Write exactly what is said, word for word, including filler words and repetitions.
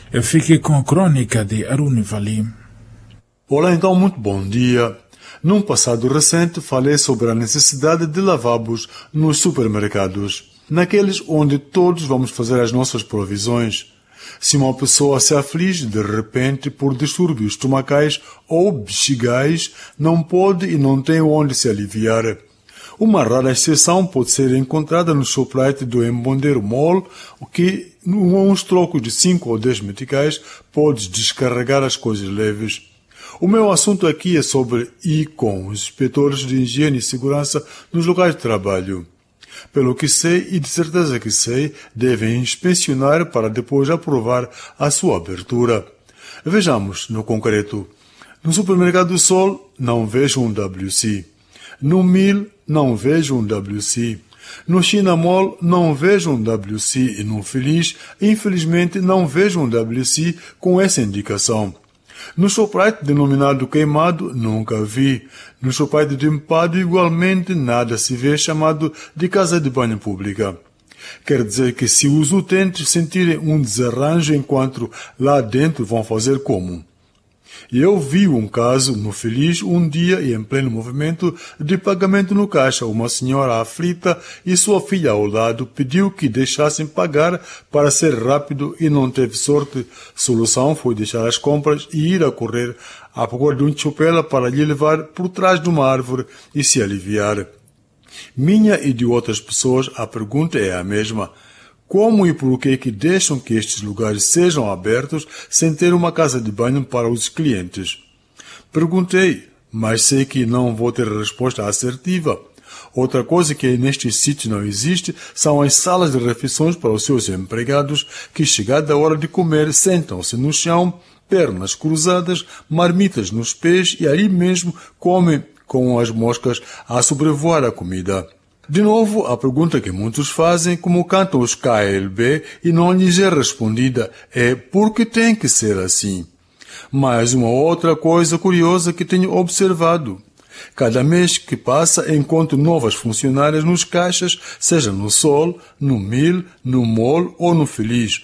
Fique com a crônica de Aruni Valim. Olá, então, muito bom dia. Num passado recente, falei sobre a necessidade de lavabos nos supermercados, naqueles onde todos vamos fazer as nossas provisões. Se uma pessoa se aflige de repente por distúrbios estomacais ou bexigais, não pode e não tem onde se aliviar. Uma rara exceção pode ser encontrada no Shoprite do Embondeiro Mall, o que, com uns trocos de cinco ou dez meticais, pode descarregar as coisas leves. O meu assunto aqui é sobre ir com os inspetores de higiene e segurança nos locais de trabalho. Pelo que sei, e de certeza que sei, devem inspecionar para depois aprovar a sua abertura. Vejamos, no concreto. No Supermercado do Sol, não vejo um W C. No Mil, não vejo um W C. No China Mall, não vejo um W C. E no Feliz, infelizmente, não vejo um W C com essa indicação. No Shoprite denominado Queimado, nunca vi. No Shoprite de Empado, igualmente, nada se vê chamado de casa de banho pública. Quer dizer que se os utentes sentirem um desarranjo enquanto lá dentro vão fazer como? Eu vi um caso no Feliz um dia e em pleno movimento de pagamento no caixa. Uma senhora aflita e sua filha ao lado pediu que deixassem pagar para ser rápido e não teve sorte. Solução foi deixar as compras e ir a correr à procura de um chupela para lhe levar por trás de uma árvore e se aliviar. Minha e de outras pessoas, a pergunta é a mesma. Como e por que que deixam que estes lugares sejam abertos sem ter uma casa de banho para os clientes? Perguntei, mas sei que não vou ter resposta assertiva. Outra coisa que neste sítio não existe são as salas de refeições para os seus empregados que, chegada a hora de comer, sentam-se no chão, pernas cruzadas, marmitas nos pés e ali mesmo comem com as moscas a sobrevoar a comida. De novo, a pergunta que muitos fazem, como cantam os K L B, e não lhes é respondida, é por que tem que ser assim? Mais uma outra coisa curiosa que tenho observado. Cada mês que passa, encontro novas funcionárias nos caixas, seja no Sol, no Mil, no Mall ou no Feliz.